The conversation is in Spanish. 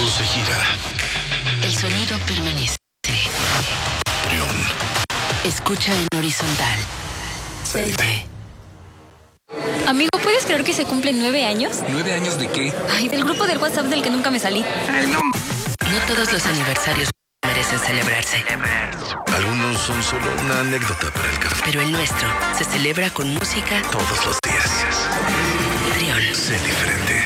todo se gira. El sonido permanece. Brión. Escucha en horizontal. Vente. Amigo, ¿puedes creer que se cumplen 9 años? ¿9 años de qué? Ay, del grupo del WhatsApp del que nunca me salí. No todos los aniversarios merecen celebrarse. Algunos son solo una anécdota para el café. Pero el nuestro se celebra con música Todos los días. y Brión. Sé diferente.